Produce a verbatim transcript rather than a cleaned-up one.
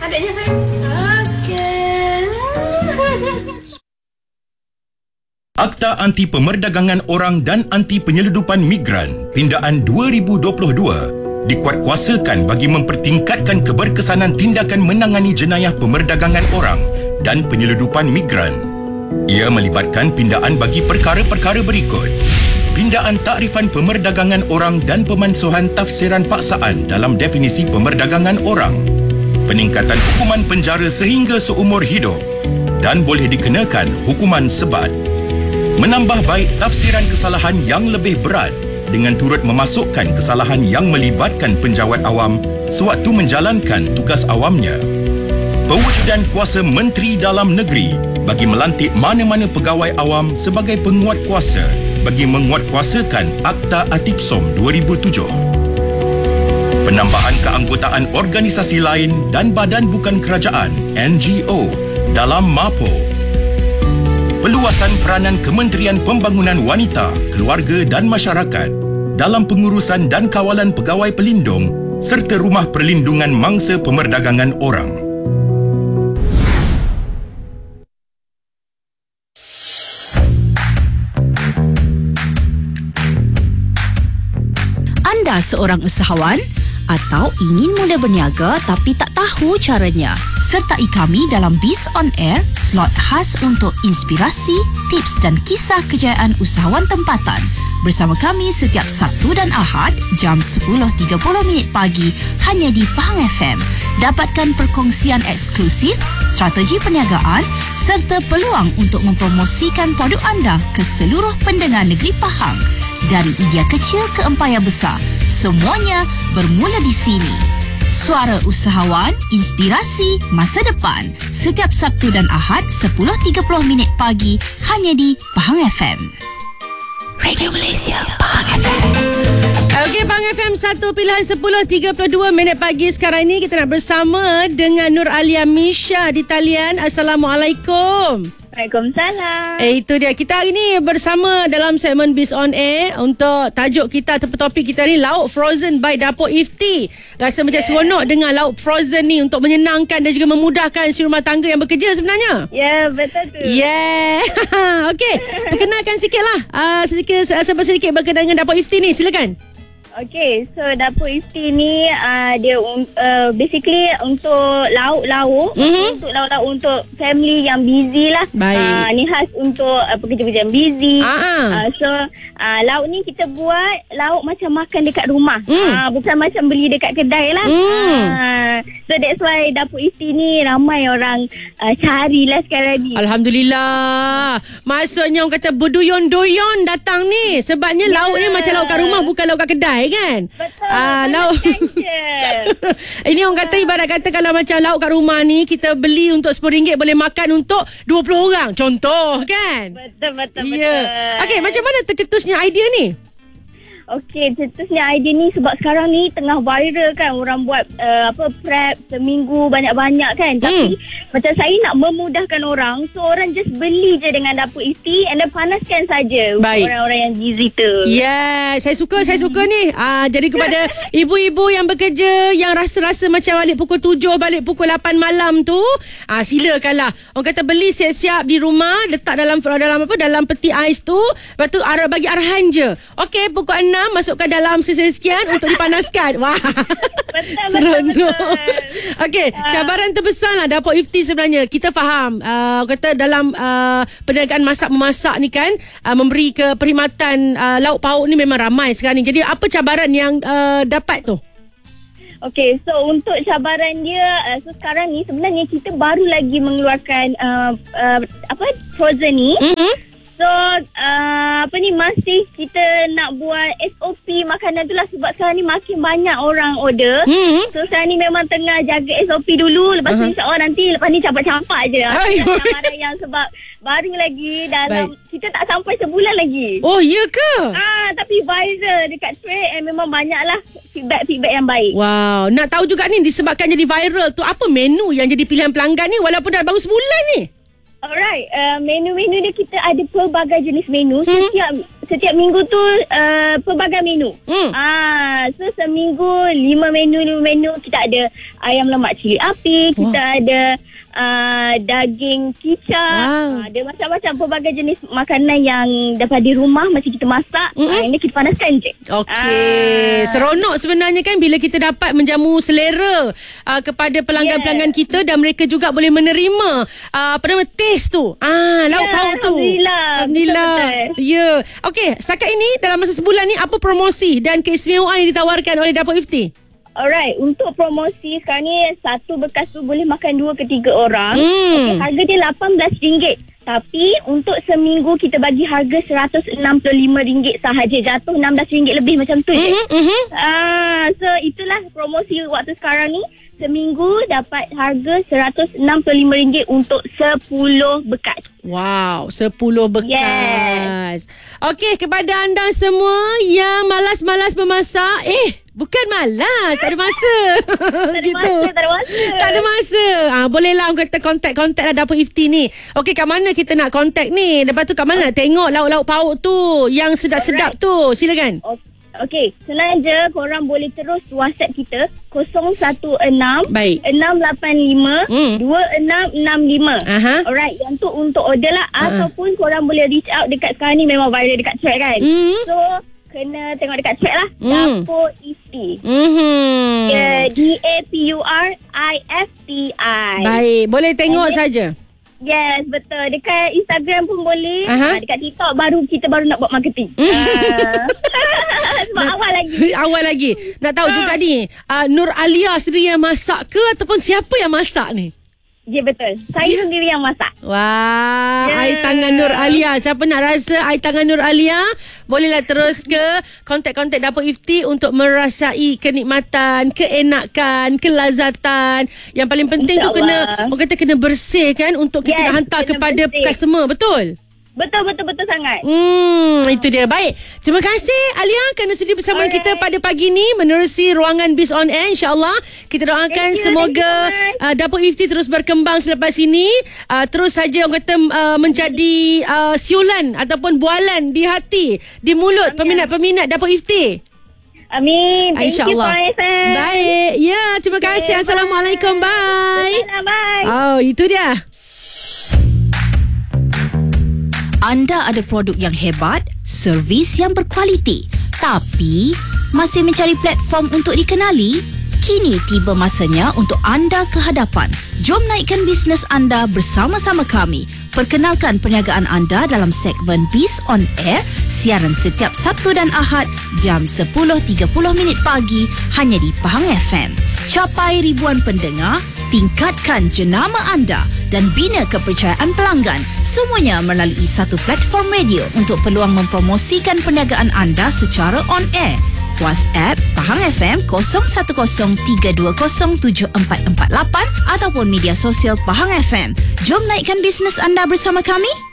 adiknya saya. Okey. Akta Anti Pemerdagangan Orang dan Anti Penyeludupan Migran Pindaan dua ribu dua puluh dua dikuatkuasakan bagi mempertingkatkan keberkesanan tindakan menangani jenayah pemerdagangan orang dan penyeludupan migran. Ia melibatkan pindaan bagi perkara-perkara berikut: pindaan takrifan pemerdagangan orang dan pemansuhan tafsiran paksaan dalam definisi pemerdagangan orang, peningkatan hukuman penjara sehingga seumur hidup dan boleh dikenakan hukuman sebat, menambah baik tafsiran kesalahan yang lebih berat dengan turut memasukkan kesalahan yang melibatkan penjawat awam sewaktu menjalankan tugas awamnya, pewujudan kuasa Menteri Dalam Negeri bagi melantik mana-mana pegawai awam sebagai penguat kuasa bagi menguatkuasakan Akta Atipsom dua ribu tujuh, penambahan keanggotaan organisasi lain dan badan bukan kerajaan N G O dalam MAPO, peluasan peranan Kementerian Pembangunan Wanita, Keluarga dan Masyarakat dalam pengurusan dan kawalan pegawai pelindung serta rumah perlindungan mangsa pemerdagangan orang. Anda seorang usahawan atau ingin mula berniaga tapi tak tahu caranya? Sertai kami dalam Biz On Air, slot khas untuk inspirasi, tips dan kisah kejayaan usahawan tempatan. Bersama kami setiap Sabtu dan Ahad jam sepuluh tiga puluh minit pagi hanya di Pahang F M. Dapatkan perkongsian eksklusif, strategi perniagaan serta peluang untuk mempromosikan produk anda ke seluruh pendengar negeri Pahang. Dari idea kecil ke empayar besar, semuanya bermula di sini. Suara Usahawan, inspirasi masa depan. Setiap Sabtu dan Ahad sepuluh tiga puluh minit pagi hanya di Pahang F M. Radio Malaysia, Pahang F M. Okey, Pahang F M, satu pilihan sepuluh tiga puluh dua minit pagi. Sekarang ini kita nak bersama dengan Nur Alia Misha di talian. Assalamualaikum. Waalaikumsalam. Eh, itu dia. Kita hari ni bersama dalam segmen Biz On Air untuk tajuk kita ataupun topik kita ni, lauk frozen by Dapur Ifti. Rasa macam yeah. seronok dengan lauk frozen ni untuk menyenangkan dan juga memudahkan si rumah tangga yang bekerja sebenarnya. Ya, yeah, betul tu. Yeah. Okey, perkenalkan sikitlah. Uh, sedikit sebab sedikit berkenaan dengan Dapur Ifti ni. Silakan. Okay, so Dapur Ifti ni uh, dia uh, basically untuk lauk-lauk, mm-hmm. untuk lauk-lauk untuk family yang busy lah. Baik. Uh, ni khas untuk uh, pekerja-pekerja yang busy. Uh, so uh, lauk ni kita buat lauk macam makan dekat rumah, mm. uh, bukan macam beli dekat kedai lah. Mm. Uh, so that's why Dapur Ifti ni ramai orang uh, cari lah sekarang ni. Alhamdulillah. Maksudnya orang kata berduyon-duyon datang ni sebabnya yeah. lauk ni macam lauk kat rumah, bukan lauk kat kedai kan? Betul. Ah, lauk. Ini orang kata ibarat kata kalau macam lauk kat rumah ni kita beli untuk sepuluh ringgit boleh makan untuk dua puluh orang. Contoh kan? Betul betul yeah. betul. Okey, macam mana tercetusnya idea ni? Okey, cetusnya idea ni sebab sekarang ni tengah viral kan, orang buat uh, apa prep seminggu banyak-banyak kan. Hmm. Tapi macam saya nak memudahkan orang, so orang just beli je dengan Dapur Ifti and then panaskan saja untuk orang-orang yang busy tu. Ya, yeah, saya suka, saya suka ni. Ah, jadi kepada ibu-ibu yang bekerja yang rasa-rasa macam balik pukul tujuh, balik pukul lapan malam tu, ah silakanlah. Orang kata beli siap-siap di rumah, letak dalam dalam apa dalam peti ais tu, lepas tu arah bagi arahan je. Okey, pukul enam masukkan dalam sekian untuk dipanaskan. Wah. Betul, betul, betul. Okey, uh. cabaran terbesarlah Dapur Ifti sebenarnya. Kita faham uh, kata dalam uh, perniagaan masak-memasak ni kan, uh, memberi ke perkhidmatan uh, lauk pauk ni memang ramai sekarang ni. Jadi apa cabaran yang uh, dapat tu? Okey, so untuk cabaran dia, uh, so sekarang ni sebenarnya kita baru lagi mengeluarkan uh, uh, apa frozen ni. Mm-hmm. So, uh, apa ni, masih kita nak buat S O P makanan tu lah sebab sekarang ni makin banyak orang order. Hmm. So, sekarang ni memang tengah jaga S O P dulu. Lepas uh-huh. tu insyaAllah nanti lepas ni campak-campak je. Cabaran yang sebab baru lagi dalam, baik. Kita tak sampai sebulan lagi. Oh, ya ke? Ah, tapi viral dekat trade and memang banyaklah feedback-feedback yang baik. Wow, nak tahu juga ni disebabkan jadi viral tu, apa menu yang jadi pilihan pelanggan ni walaupun dah baru sebulan ni? Alright, uh, menu-menu dia kita ada pelbagai jenis menu. Hmm. Setiap setiap minggu tu uh, pelbagai menu. Hmm. Ah, so seminggu lima menu lima menu. Kita ada ayam lemak cili api, kita Wah. ada uh, daging kicap, Wow. uh, ada macam-macam pelbagai jenis makanan yang daripada rumah macam kita masak. Mm-mm. Uh, ini kita panaskan je. Okey, Ah. seronok sebenarnya kan bila kita dapat menjamu selera uh, kepada pelanggan-pelanggan kita dan mereka juga boleh menerima uh, apa nama taste tu. Ah, lauk Ya, pauk tu. Alhamdulillah. Alhamdulillah. Betul-betul. Ya. Okey, setakat ini dalam masa sebulan ni apa promosi dan keistimewaan yang ditawarkan oleh Dapur Ifti? Alright, untuk promosi sekarang ni satu bekas tu boleh makan dua ke tiga orang. Hmm. Okey, harga dia lapan belas ringgit. Tapi untuk seminggu kita bagi harga seratus enam puluh lima ringgit sahaja. Jatuh enam belas ringgit lebih macam tu je. Mhm, mhm. Ah, so itulah promosi waktu sekarang ni. Seminggu dapat harga seratus enam puluh lima ringgit untuk sepuluh bekas. Wow, sepuluh bekas. Yes. Okey, kepada anda semua yang malas-malas memasak, eh, bukan malas, tak ada masa. Tak ada masa, tak ada masa. Tak ada masa. Ah, bolehlah orang kata kontak-kontak lah Dapur Ifti ni. Okey, kat mana kita nak kontak ni? Lepas tu kat mana nak tengok lauk-lauk pauk tu yang sedap-sedap tu? Silakan. Okey, senang je korang boleh terus WhatsApp kita kosong satu enam Baik. enam lapan lima Hmm. dua enam enam lima. Aha. Alright, yang tu untuk order lah. Ha. Ataupun korang boleh reach out dekat sekarang ni memang viral dekat chat kan. Hmm. So, kena tengok dekat chat lah. Hmm. Dapur Ifti. Mhm. Yeah, D A P U R I F T I. Baik, boleh tengok Okay. saja. Yes, betul. Dekat Instagram pun boleh. Aha. Uh, dekat TikTok baru kita baru nak buat marketing. uh. Sebab awal lagi. Awal lagi. Nak tahu juga ni, uh, Nur Alia sendiri yang masak ke ataupun siapa yang masak ni? Ya, betul. Saya sendiri yang masak. Wah, Yeah. air tangan Nur Alia. Siapa nak rasa air tangan Nur Alia, bolehlah terus ke kontak-kontak Dapur Ifti untuk merasai kenikmatan, keenakan, kelazatan. Yang paling penting tu InsyaAllah. kena, orang kata kena bersih kan untuk kita Yes, nak hantar kena kepada bersih. customer. Betul? Betul, betul, betul sangat. Hmm, itu dia. Baik. Terima kasih Alia kerana sudi bersama Alright. kita pada pagi ni menerusi ruangan Biz on Air, insya-Allah. Kita doakan Thank you, semoga thank you so much. uh, Dapur Ifti terus berkembang selepas ini, uh, terus saja orang kata uh, menjadi uh, siulan ataupun bualan di hati, di mulut peminat-peminat Dapur Ifti. Amin. Thank InsyaAllah. you, F M. Baik. Ya, terima kasih. Okay, Assalamualaikum. Bye. Bye. Bye. Oh, itu dia. Anda ada produk yang hebat, servis yang berkualiti, tapi masih mencari platform untuk dikenali? Kini tiba masanya untuk anda ke hadapan. Jom naikkan bisnes anda bersama-sama kami. Perkenalkan perniagaan anda dalam segmen Biz on Air, siaran setiap Sabtu dan Ahad jam sepuluh tiga puluh minit pagi hanya di Pahang F M. Capai ribuan pendengar, tingkatkan jenama anda dan bina kepercayaan pelanggan. Semuanya melalui satu platform radio untuk peluang mempromosikan perniagaan anda secara on air. WhatsApp Pahang F M kosong satu kosong tiga dua kosong tujuh empat empat lapan ataupun media sosial Pahang F M. Jom naikkan bisnes anda bersama kami.